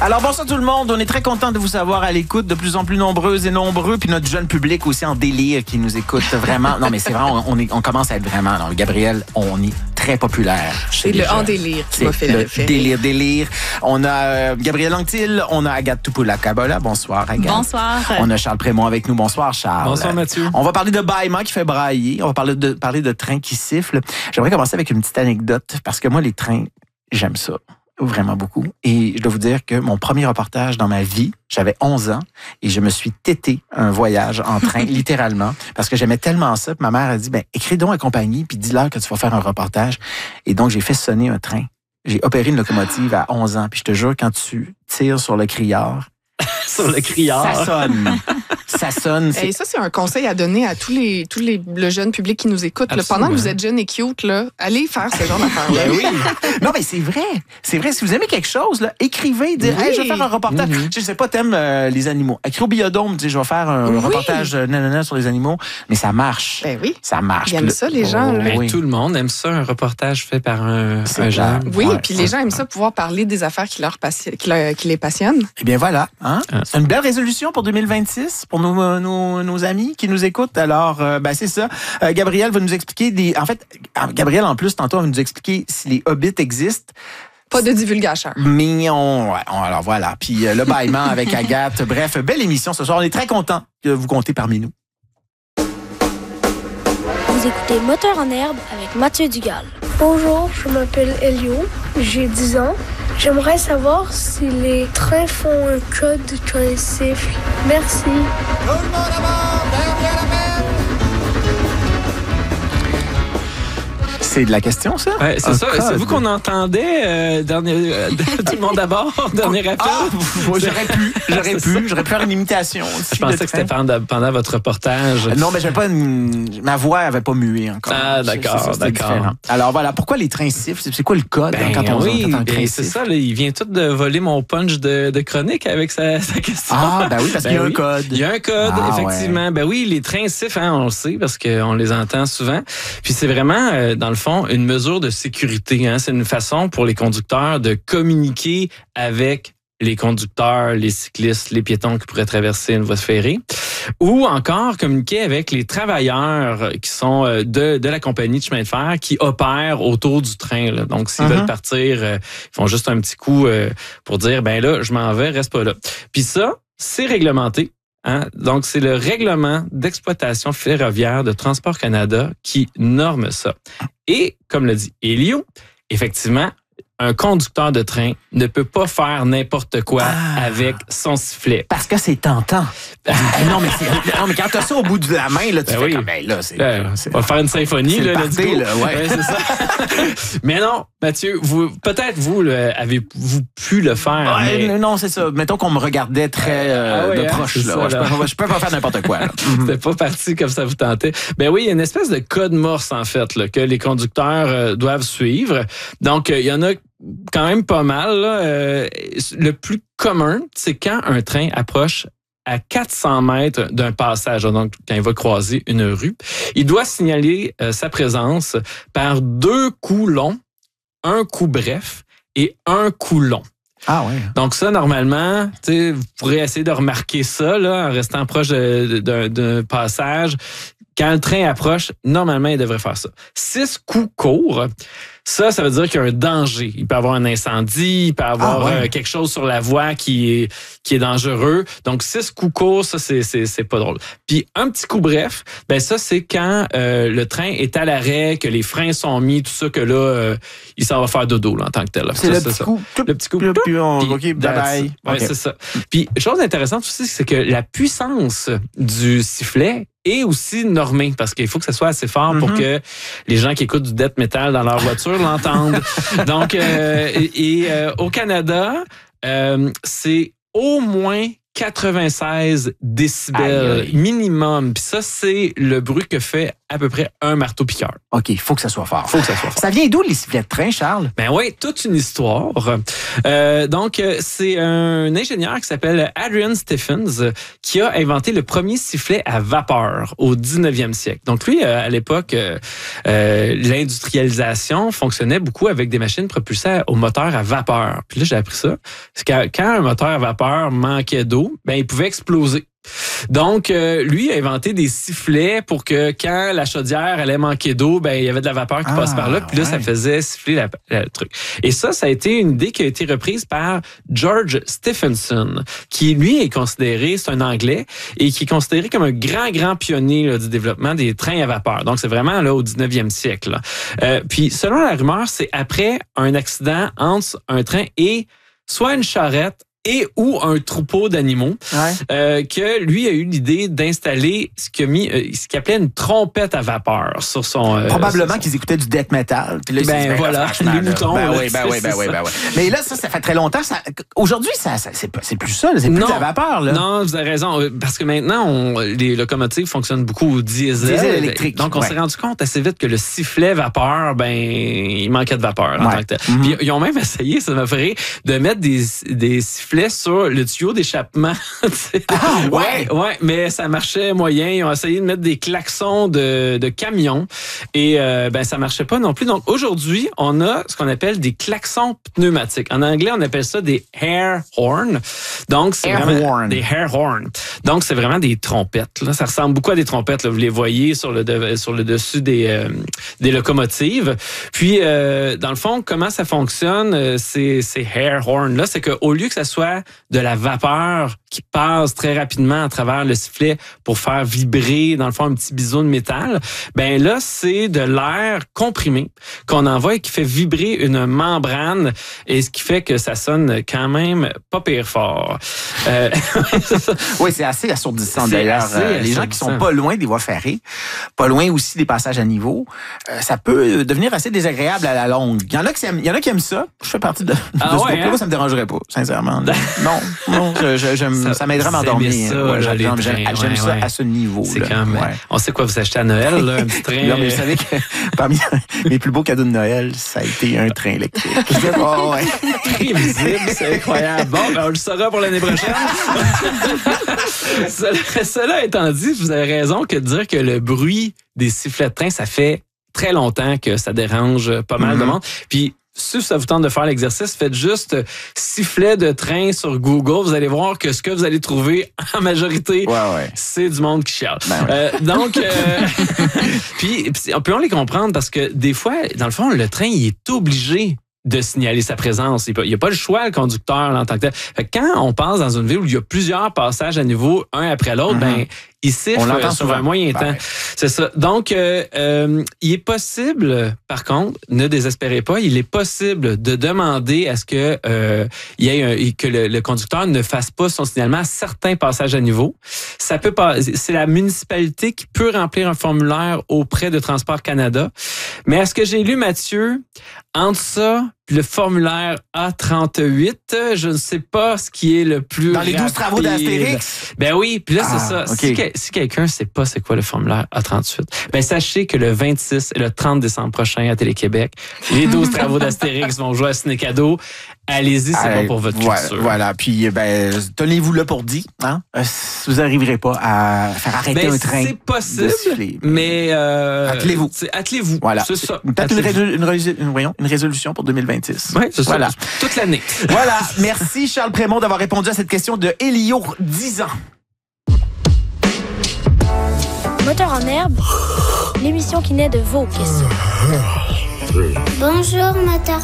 Alors, bonsoir tout le monde. On est très content de vous savoir à l'écoute, de plus en plus nombreuses et nombreux. Puis notre jeune public aussi en délire qui nous écoute vraiment. Non, mais c'est vrai, on commence à être vraiment... Non, Gabriel, on est très populaire. C'est le en délire qui m'a fait le référer. délire. On a Gabriel Anctil, on a Agathe Tupula-Kabola. Bonsoir, Agathe. Bonsoir. On a Charles Prémont avec nous. Bonsoir, Charles. Bonsoir, Mathieu. On va parler de bâillement qui fait brailler. On va parler de trains qui sifflent. J'aimerais commencer avec une petite anecdote parce que moi, les trains, j'aime ça. Vraiment beaucoup. Et je dois vous dire que mon premier reportage dans ma vie, j'avais 11 ans et je me suis tété un voyage en train, littéralement, parce que j'aimais tellement ça. Puis ma mère a dit, écris donc à compagnie puis dis-leur que tu vas faire un reportage. Et donc, j'ai fait sonner un train. J'ai opéré une locomotive à 11 ans. Puis je te jure, quand tu tires sur le criard, sur le criard. Ça sonne. Ça sonne. Et ça, c'est un conseil à donner à le jeune public qui nous écoute. Là, pendant que vous êtes jeune et cute, là, allez faire ce genre d'affaires-là. Oui. Non, mais c'est vrai. C'est vrai. Si vous aimez quelque chose, là, écrivez, dites, hey, je vais faire un reportage. Je sais pas, t'aimes les animaux. Écris au Biodôme, je vais faire un reportage nanana sur les animaux. Mais ça marche. Ben oui. Ça marche. Ils aiment ça, les gens. Là. Oui. Tout le monde aime ça, un reportage fait par un genre. Oui, puis les gens aiment ça, pouvoir parler des affaires qui les passionnent. Eh bien, voilà. Hein? C'est une belle résolution pour 2026, pour nos amis qui nous écoutent. Alors, c'est ça. Gabriel va nous expliquer En fait, Gabriel, en plus, tantôt, va nous expliquer si les hobbits existent. Pas de divulgacheur. Mignon. Alors, voilà. Puis le bâillement avec Agathe. Bref, belle émission ce soir. On est très contents de vous compter parmi nous. Vous écoutez Moteur en herbe avec Mathieu Dugal. Bonjour, je m'appelle Elio, j'ai 10 ans. J'aimerais savoir si les trains font un code quand ils sifflent. Merci. Tout le monde à bord, dernière appel. C'est de la question, ça? Ouais, c'est ça. C'est vous qu'on entendait, tout le monde à bord, dernier appel? J'aurais pu faire une imitation aussi. Je pensais que c'était pendant votre reportage. Non, mais ma voix avait pas mué encore. Ah, d'accord. Différent. Alors voilà, pourquoi les trains sifflent? C'est quoi le code quand on entend un train c'est ça, là, il vient tout de voler mon punch de chronique avec sa question. Ah, ben oui, parce qu'il y a un code. Il y a un code, effectivement. Ouais. Ben oui, les trains sifflent, on le sait, parce qu'on les entend souvent. Puis c'est vraiment, dans le fond, une mesure de sécurité. C'est une façon pour les conducteurs de communiquer avec les conducteurs, les cyclistes, les piétons qui pourraient traverser une voie ferrée, ou encore communiquer avec les travailleurs qui sont de la compagnie de chemin de fer qui opèrent autour du train. Là. Donc, s'ils veulent partir, ils font juste un petit coup pour dire, là, je m'en vais, reste pas là. Puis ça, c'est réglementé. Donc, c'est le règlement d'exploitation ferroviaire de Transport Canada qui norme ça. Et, comme l'a dit Elio, effectivement, un conducteur de train ne peut pas faire n'importe quoi avec son sifflet. Parce que c'est tentant. non, mais quand t'as ça au bout de la main, là, tu fais comme, on va faire une symphonie, là, ouais, c'est ça. Mais non, Mathieu, avez-vous pu le faire? Non, c'est ça. Mettons qu'on me regardait très de proche, là. Je peux pas faire n'importe quoi, là. C'était pas parti comme ça vous tentait. Ben oui, il y a une espèce de code morse, en fait, là, que les conducteurs doivent suivre. Donc, il y en a quand même pas mal. Là. Le plus commun, c'est quand un train approche à 400 mètres d'un passage, donc quand il va croiser une rue, il doit signaler sa présence par 2 coups longs, un coup bref et un coup long. Ah ouais. Donc ça, normalement, vous pourrez essayer de remarquer ça là, en restant proche d'un passage. Quand le train approche, normalement, il devrait faire ça. 6 coups courts, ça veut dire qu'il y a un danger. Il peut y avoir un incendie, il peut y avoir quelque chose sur la voie qui est dangereux. Donc, 6 coups courts, ça, c'est pas drôle. Puis, un petit coup bref, ça, c'est quand le train est à l'arrêt, que les freins sont mis, tout ça, que là, il s'en va faire dodo là, en tant que tel. C'est le petit coup. Le petit coup. Puis OK, bye-bye. Oui, c'est ça. Puis, chose intéressante aussi, c'est que la puissance du sifflet est aussi normée, parce qu'il faut que ça soit assez fort pour que les gens qui écoutent du death metal dans leur voiture l'entendent. Donc, au Canada, c'est au moins 96 décibels minimum. Puis ça, c'est le bruit que fait à peu près un marteau-piqueur. OK, il faut que ça soit fort. Faut que ça soit fort. Ça vient d'où, les sifflets de train, Charles? Ben oui, toute une histoire. Donc, c'est un ingénieur qui s'appelle Adrian Stephens qui a inventé le premier sifflet à vapeur au 19e siècle. Donc, lui, à l'époque, l'industrialisation fonctionnait beaucoup avec des machines propulsées au moteur à vapeur. Puis là, j'ai appris ça. C'est quand un moteur à vapeur manquait d'eau, ben il pouvait exploser. Donc, lui a inventé des sifflets pour que quand la chaudière allait manquer d'eau, ben il y avait de la vapeur qui passe par là. Puis là, ça faisait siffler le truc. Et ça a été une idée qui a été reprise par George Stephenson, qui, lui, est considéré, c'est un Anglais, et qui est considéré comme un grand pionnier là, du développement des trains à vapeur. Donc, c'est vraiment là au 19e siècle. Puis, selon la rumeur, c'est après un accident entre un train et soit une charrette et ou un troupeau d'animaux, que lui a eu l'idée d'installer ce qu'il appelait une trompette à vapeur sur son... Probablement qu'ils écoutaient du death metal. Puis là, voilà, les moutons. Oui. Mais là, ça fait très longtemps. Aujourd'hui, c'est plus ça. C'est plus de la vapeur. Là. Non, vous avez raison. Parce que maintenant, les locomotives fonctionnent beaucoup au diesel électrique. Donc, on s'est rendu compte assez vite que le sifflet vapeur, il manquait de vapeur. En tant que tel. Puis, ils ont même essayé, ça m'a fait rire, de mettre des sifflets sur le tuyau d'échappement. Ouais, mais ça marchait moyen. Ils ont essayé de mettre des klaxons de camions et ça marchait pas non plus. Donc aujourd'hui, on a ce qu'on appelle des klaxons pneumatiques. En anglais, on appelle ça des air horns. Donc c'est vraiment des air horns. Donc c'est vraiment des trompettes. Là, ça ressemble beaucoup à des trompettes. Là. Vous les voyez sur le dessus des locomotives. Puis dans le fond, comment ça fonctionne ces air horns là, c'est qu'au lieu que ça soit de la vapeur qui passe très rapidement à travers le sifflet pour faire vibrer, dans le fond, un petit biseau de métal, ben là, c'est de l'air comprimé qu'on envoie et qui fait vibrer une membrane et ce qui fait que ça sonne quand même pas pire fort. Oui, c'est assez assourdissant d'ailleurs. Les gens qui sont pas loin des voies ferrées, pas loin aussi des passages à niveau, ça peut devenir assez désagréable à la longue. Il y en a qui aiment ça. Je fais partie de ce groupe-là. Moi, ça me dérangerait pas, sincèrement. Non, ça m'aiderait à m'endormir. J'aime ça à ce niveau. C'est quand même. On sait quoi vous achetez à Noël, là, un petit train. Non, mais vous savez que parmi mes plus beaux cadeaux de Noël, ça a été un train électrique. Très visible, c'est incroyable. Bon, on le saura pour l'année prochaine. Cela étant dit, vous avez raison que de dire que le bruit des sifflets de train, ça fait très longtemps que ça dérange pas mal de monde. Puis si ça vous tente de faire l'exercice, faites juste sifflet de train sur Google. Vous allez voir que ce que vous allez trouver en majorité, c'est du monde qui chiale. Donc, puis on peut les comprendre parce que des fois, dans le fond, le train, il est obligé de signaler sa présence. Il n'y a pas le choix, le conducteur, là, en tant que tel. Fait que quand on passe dans une ville où il y a plusieurs passages à niveau, un après l'autre, il siffle sur un moyen temps. C'est ça. Donc, il est possible, par contre, ne désespérez pas, il est possible de demander à ce que que le conducteur ne fasse pas son signalement à certains passages à niveau. Ça peut pas. C'est la municipalité qui peut remplir un formulaire auprès de Transport Canada. Mais à ce que j'ai lu, Mathieu, entre ça puis le formulaire A38, je ne sais pas ce qui est le plus dans les 12 travaux d'Astérix? Ben oui, puis là, c'est ça. Okay. Si quelqu'un ne sait pas c'est quoi le formulaire A38, ben sachez que le 26 et le 30 décembre prochain à Télé-Québec, les 12 travaux d'Astérix vont jouer à Ciné-Cadeau. Allez-y, c'est bon pour votre culture. Voilà, puis tenez-vous là pour dit. Hein? Vous n'arriverez pas à faire arrêter un train. C'est possible, mais attelez-vous. Attelez-vous, voilà. C'est ça. Peut-être une résolution pour 2026. Oui, c'est ça. Voilà. Toute l'année. Voilà. Merci Charles Prémont d'avoir répondu à cette question de Elio, 10 ans. Moteur en herbe, l'émission qui naît de vos questions. Bonjour, Moteur